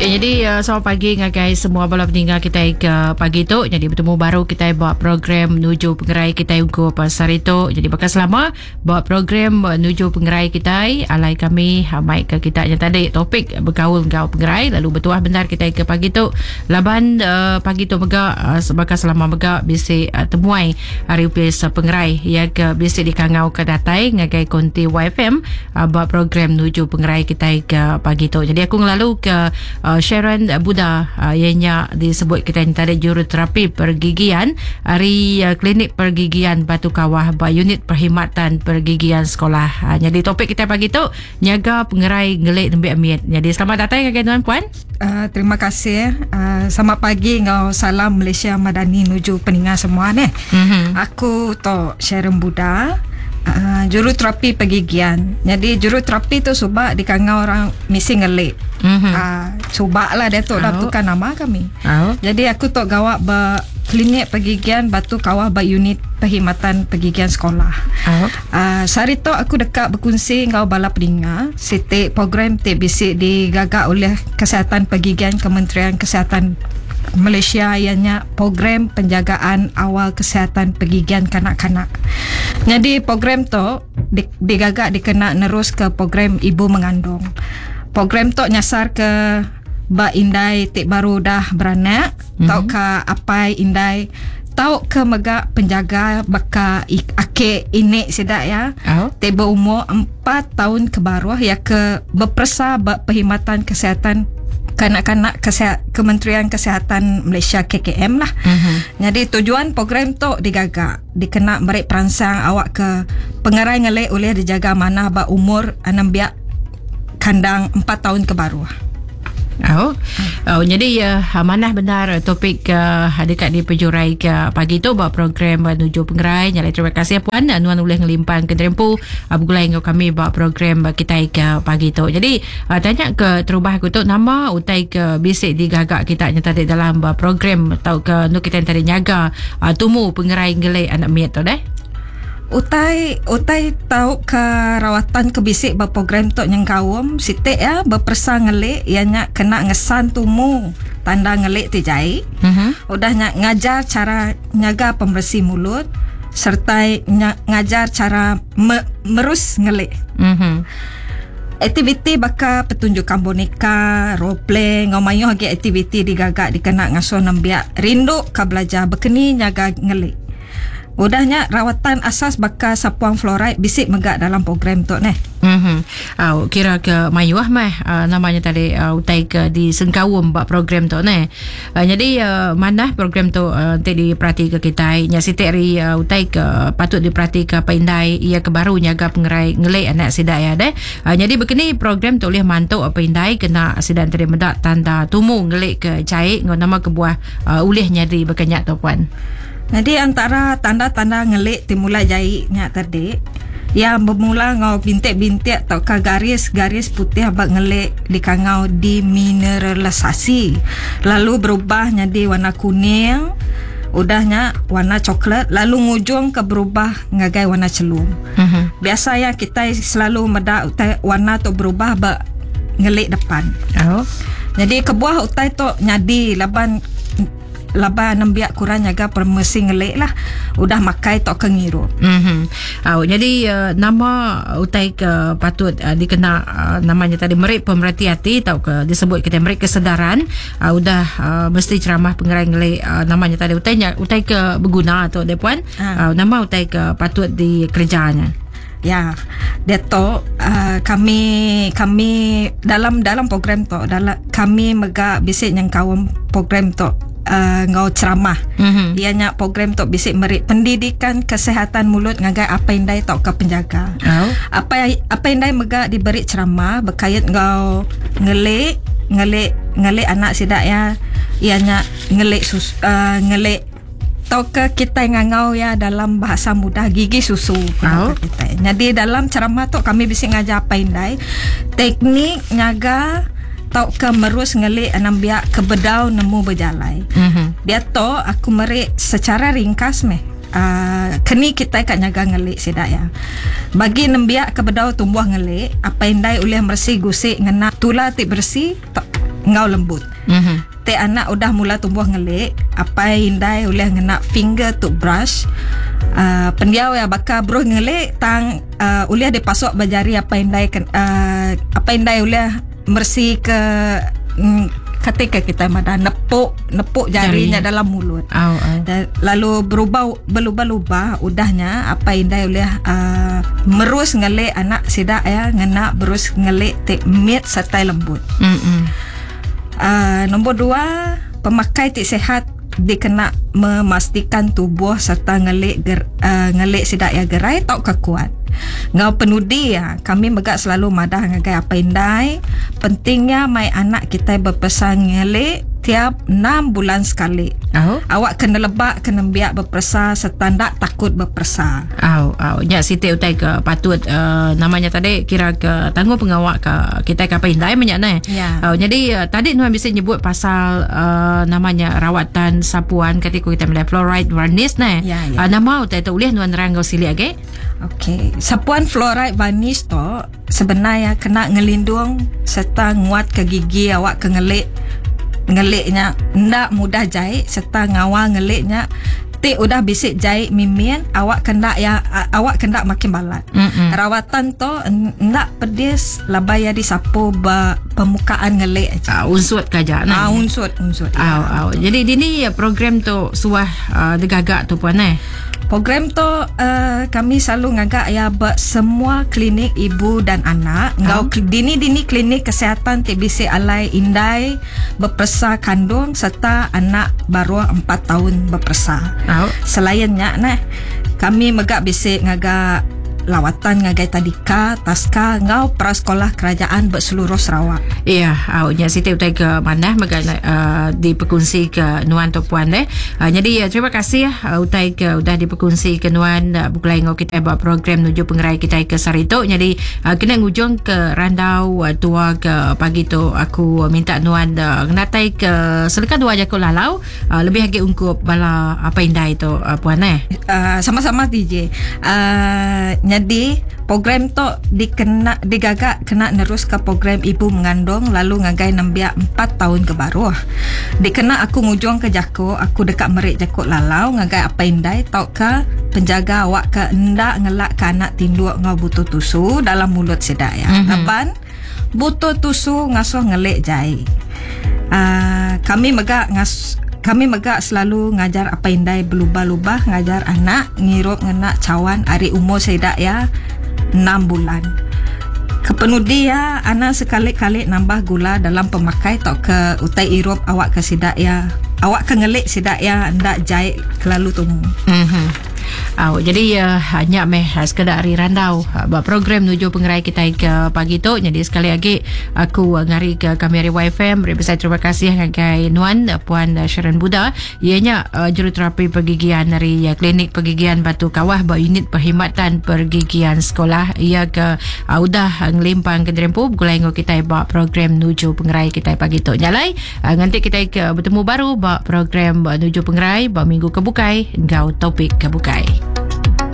Jadi selamat pagi guys semua bala pendengar kita ke pagi tu. Jadi bertemu baru kita buat program menuju pengerai kita ugo pasar itu. Jadi bakal selama buat program menuju pengerai kita alai kami mai ke kita yang tadi topik bergaul dengan pengerai lalu bertuah benar kita ke pagi tu. Laban pagi tu mega bakal selama mega bisi temuai hari upis pengerai ya ke bisi dikangau ke datai ngagai konti YFM buat program menuju pengerai kita ke pagi tu. Jadi aku ngelalu ke Sharon Buddha ianya disebut kita tadi juruterapi pergigian hari klinik pergigian Batu Kawah unit perkhidmatan pergigian sekolah. Jadi topik kita pagi tu nyaga pengerai ngelik nembe amit. Jadi selamat datang ke tuan puan. Terima kasih. Selamat pagi ngau salam Malaysia Madani nuju peningat semua ni. Aku to Sharon Buddha. Juruterapi pergigian. Jadi juruterapi tu sebab dikangau orang misi ngelik. Cuba lah dia tu dah tukar nama kami. Jadi aku tu gawak klinik pergigian Batu Kawah unit perkhidmatan pergigian sekolah. Sehari tu aku dekat berkongsi ngau bala peningat siti program TBC digagak oleh Kesihatan Pergigian Kementerian Kesihatan Malaysia ianya program penjagaan awal kesihatan pergigian kanak-kanak. Jadi program tu digagak dikena nerus ke program ibu mengandung. Program tu nyasar ke ba indai tik baru dah beranak, tau ke apai indai, tau ke mega penjaga baka ake inik sedak ya. Tiba umur 4 tahun ke bawah ya ke berpersa perkhidmatan kesihatan kanak-kanak Kementerian Kesihatan Malaysia KKM lah. Jadi tujuan program tu digagak dikena merik perangsang awak ke pengerai ngelik oleh dijaga mana ba umur 6 biak kandang 4 tahun ke bawah. Jadi manah benar topik dekat di penjurai ke pagi tu buat program menuju pengerai. Nyalai terima kasih puan nuan boleh ngelimpang ke terempu bergulai dengan kami buat program kita ke pagi tu. Jadi tanya ke terubah aku tu nama utai ke bisik digagak kita yang tadi dalam program atau ke nu kita yang tadi nyaga tumu pengerai ngelai anak miat tu deh. Utai tahu ke rawatan kebisik berprogram tu yang kawam sitik ya berpersa ngelik ianya kena ngesan tumu tanda ngelik tijai. Udah ngajar cara nyaga pembersih mulut serta ngajar cara merus ngelik. Aktiviti baka petunjukan boneka, role play, ngomayo lagi aktiviti digagak dikena ngasuh nambiak rindu ke belajar berkeni nyaga ngelik. Udahnya rawatan asas baka sapuang fluoride bisik megak dalam program tu ni. Kira ke mayuah namanya tadi utai ke di Sengkawum buat program tu ni. Jadi mana program tu nanti diperhati ke kita nya siteri utai ke patut diperhati ke pandai ia ke baru nyaga pengerai ngelek anak sidak ya deh. Jadi begini program tu boleh mantuk apa indai kena sidak tadi mendak tanda tumu ngelek ke cair ngau nama ke buah ulih nyadi berkenyak tu puan. Jadi antara tanda-tanda ngelik timula jahitnya tadi yang bermula ngau bintik-bintik atau ke garis-garis putih abang ngelik dikangau dimineralisasi lalu berubah jadi warna kuning udahnya warna coklat lalu ngujung ke berubah ngagai warna celung. Biasa ya kita selalu meda utai warna tu berubah ngelik depan. Jadi kebuah utai tu nyadi laban nembiak kurang nyaga permesi ngelik lah udah makai tok kengiru. Jadi nama utai ke patut dikena namanya tadi merik pemerhati hati tau ke disebut kita merik kesedaran udah mesti ceramah pengerai ngelik namanya tadi utai ke berguna atau depuan nama utai ke patut dikerjanya. Ya, dia tu kami dalam program tu kami mega bisik yang kawan program tu ngau ceramah. Ianya program tu bisik merik pendidikan kesihatan mulut ngagai apa indai tok ke penjaga. Apa indai mega diberi ceramah berkait ngau ngelik anak sidak ya. Ianya ngelik tau ke kita ngangau ya dalam bahasa mudah gigi susu kita. Jadi dalam ceramah tu kami bisik ngajar apa indai teknik nyaga tau ke merus ngelik anam biak kebedau nemu berjalai. Dia tu aku merik secara ringkas keni kita kat nyaga ngelik sedak ya. Bagi nembiak kebedau tumbuh ngelik apa indai oleh bersih gusik ngena tula tik bersih ngau lembut. Te anak udah mula tumbuh ngelik, apa indai oleh ngena finger toothbrush. Pendiau ya bakal bro ngelik tang oleh dipasok bajari apa indai oleh bersih ke ketika kita madah nepuk jarinya dalam mulut. Lalu berubah-ubah udahnya apa indai oleh merus ngelik anak sidak ya ngena berus ngelik mit serta lembut. Nombor 2, pemakai tik sehat dikena memastikan tubuh serta ngelik sidak ya gerai tak kekuat. Ngau penudi ya, kami megak selalu madah ngagai apa indai. Pentingnya mai anak kita berpesan ngelik tiap 6 bulan sekali. Awak kena lebak, kena biak berpersa serta ndak takut berpersa. Ya Siti utai ke patut namanya tadi kira ke tanggung pengawak ke kita ke apa indai banyak nah. Jadi tadi Nuan bisa nyebut pasal namanya rawatan sapuan ketika kita melihat fluoride varnish nah. Nama utai tu boleh Nuan nerang kau sili age? Okey, sapuan fluoride varnish tu sebenarnya kena ngelindung serta nguat ke gigi awak ke ngeliknya ndak mudah jahit serta ngawal ngeliknya tik udah bisik jahit mimin awak kena makin balat. Rawatan tu ndak pedis labaya disapu permukaan ngelik aja. Unsut kaja nah. Unsut. Jadi ini program tu suah digagak tu puan Program tu kami selalu ngagak ya semua klinik ibu dan anak ngau dini klinik kesihatan TBC alai indai berpersa kandung serta anak baru 4 tahun berpersa. Selainnya nah kami megak bisik ngagak lawatan ngagai tadika taska ngau prasekolah kerajaan berseluruh Sarawak. Iya, nya Siti utai ke mana diperkongsi ke Nuan tu puan jadi terima kasih utai ke udah diperkongsi ke Nuan bukulai ngau kita buat program nuju pengerai kita ke Sarito. Jadi kena ngujung ke randau tua ke pagi tu aku minta Nuan ngatai ke selekan dua aja ko lalau lebih lagi ungkup bala apa indai tu puan sama-sama DJ. Jadi program tu digagak kena nerus ke program ibu mengandung lalu ngagai nambiak 4 tahun ke baru. Dikena aku ngujung ke Jako, aku dekat merik Jako lalau ngagai apa indai tau ke penjaga awak ke ndak ngelak ke anak tinduk ngau butuh tusu dalam mulut sedak ya. Taban butuh tusu ngasuh ngelik jai. Kami megak selalu ngajar apa indai berlubah-lubah ngajar anak ngirup ngenak cawan hari umur sedak ya 6 bulan. Kepenudi ya anak sekali-kali nambah gula dalam pemakai tok ke utai irup awak ke sidak ya awak ke ngelik sidak ya ndak jahit kelalu tumu. Jadi hanya sekedar hari randau program nuju pengerai kita ke pagi tu. Jadi sekali lagi aku ngari ke Kamari YFM saya terima kasih ngagai Nuan Puan Sharon Buddha ianya juruterapi pergigian dari klinik pergigian Batu Kawah unit perkhidmatan pergigian sekolah ia ke udah ngelimpang ke Derempu gulai ngo kita buat program nuju pengerai kita pagi tu nyalai nanti kita ke bertemu baru buat program nuju pengerai buat minggu kebukai ngau topik kebukai.